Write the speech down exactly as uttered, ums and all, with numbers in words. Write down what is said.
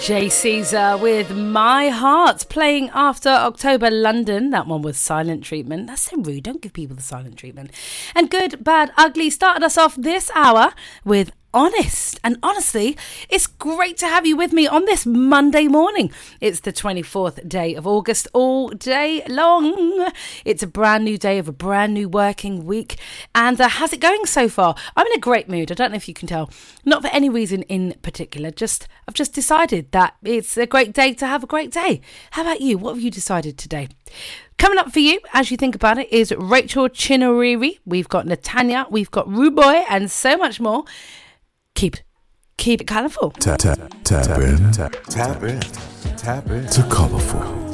Jay Caesar with My Heart, playing after October London. That one was Silent Treatment. That's so rude. Don't give people the silent treatment. And Good, Bad, Ugly started us off this hour with Honest. And honestly, it's great to have you with me on this Monday morning. It's the twenty-fourth day of August, all day long. It's a brand new day of a brand new working week. And uh, how's it going so far? I'm in a great mood. I don't know if you can tell. Not for any reason in particular. Just I've just decided that it's a great day to have a great day. How about you? What have you decided today? Coming up for you, as you think about it, is Rachel Chinoriri. We've got Natanya, we've got Ruboy, and so much more. Keep, keep it colourful. Tap, tap, tap in, tap, tap in, tap in to colourful.